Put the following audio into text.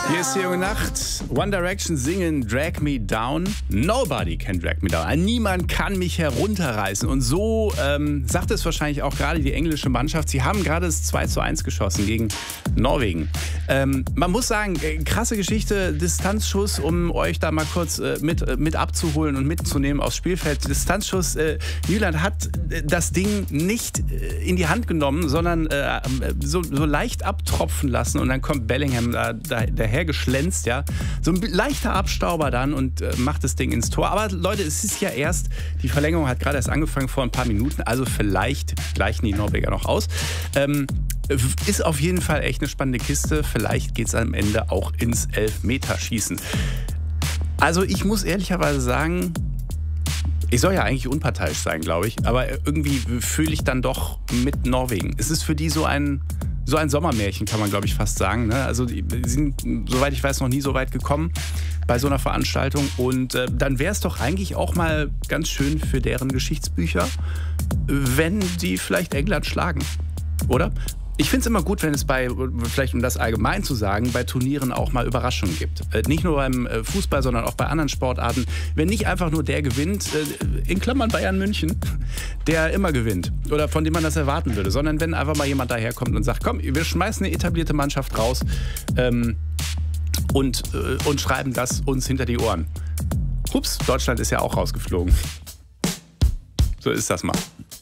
Hier ist die junge Nacht. One Direction singen Drag Me Down. Nobody can drag me down. Niemand kann mich herunterreißen. Und so sagt es wahrscheinlich auch gerade die englische Mannschaft. Sie haben gerade das 2:1 geschossen gegen Norwegen. Man muss sagen, krasse Geschichte, Distanzschuss, um euch da mal kurz mit abzuholen und mitzunehmen aufs Spielfeld. Distanzschuss, Nyland hat das Ding nicht in die Hand genommen, sondern so leicht abtropfen lassen und dann kommt Bellingham daher geschlänzt, ja. So ein leichter Abstauber dann und macht das Ding ins Tor. Aber Leute, es ist ja erst, die Verlängerung hat gerade erst angefangen vor ein paar Minuten, also vielleicht gleichen die Norweger noch aus. Ist auf jeden Fall echt eine spannende Kiste. Vielleicht geht es am Ende auch ins Elfmeterschießen. Also ich muss ehrlicherweise sagen, ich soll ja eigentlich unparteiisch sein, glaube ich, aber irgendwie fühle ich dann doch mit Norwegen. Es ist für die so ein Sommermärchen, kann man, glaube ich, fast sagen. Ne? Also die sind, soweit ich weiß, noch nie so weit gekommen bei so einer Veranstaltung. Und dann wäre es doch eigentlich auch mal ganz schön für deren Geschichtsbücher, wenn die vielleicht England schlagen, oder? Ich finde es immer gut, wenn es vielleicht um das allgemein zu sagen, bei Turnieren auch mal Überraschungen gibt. Nicht nur beim Fußball, sondern auch bei anderen Sportarten. Wenn nicht einfach nur der gewinnt, in Klammern Bayern München, der immer gewinnt oder von dem man das erwarten würde, sondern wenn einfach mal jemand daherkommt und sagt, komm, wir schmeißen eine etablierte Mannschaft raus und schreiben das uns hinter die Ohren. Ups, Deutschland ist ja auch rausgeflogen. So ist das mal.